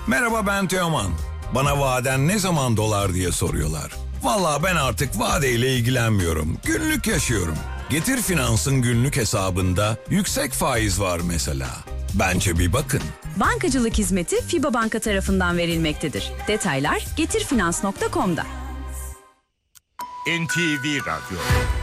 Merhaba, ben Teoman. Bana vaden ne zaman dolar diye soruyorlar. Vallahi ben artık vadeyle ilgilenmiyorum. Günlük yaşıyorum. Getir Finans'ın günlük hesabında yüksek faiz var mesela. Bence bir bakın. Bankacılık hizmeti FİBA Banka tarafından verilmektedir. Detaylar getirfinans.com'da. NTV Radyo.